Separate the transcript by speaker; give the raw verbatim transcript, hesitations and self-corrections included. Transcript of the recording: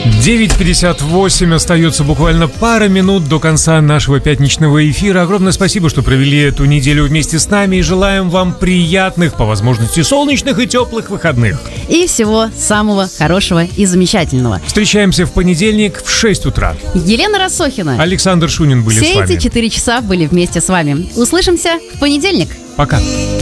Speaker 1: девять пятьдесят восемь, остается буквально пара минут до конца нашего пятничного эфира. Огромное спасибо, что провели эту неделю вместе с нами, и желаем вам приятных, по возможности солнечных и теплых выходных.
Speaker 2: И всего самого хорошего и замечательного.
Speaker 1: Встречаемся в понедельник в шесть утра.
Speaker 2: Елена Рассохина,
Speaker 1: Александр Шунин были
Speaker 2: все
Speaker 1: с вами.
Speaker 2: эти четыре часа были вместе с вами. Услышимся в понедельник.
Speaker 1: Пока.